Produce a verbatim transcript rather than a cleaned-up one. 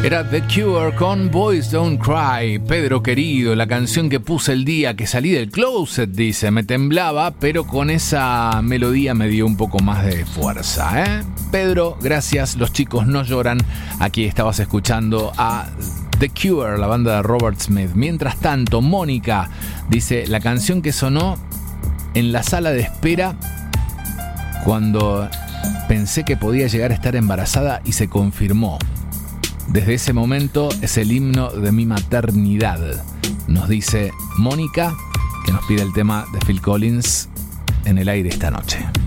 Era The Cure con Boys Don't Cry. Pedro querido, la canción que puse el día que salí del closet, dice. Me temblaba, pero con esa melodía me dio un poco más de fuerza, ¿eh? Pedro, gracias. Los chicos no lloran. Aquí estabas escuchando a The Cure, la banda de Robert Smith. Mientras tanto, Mónica dice, la canción que sonó en la sala de espera cuando pensé que podía llegar a estar embarazada y se confirmó. Desde ese momento es el himno de mi maternidad, nos dice Mónica, que nos pide el tema de Phil Collins en el aire esta noche.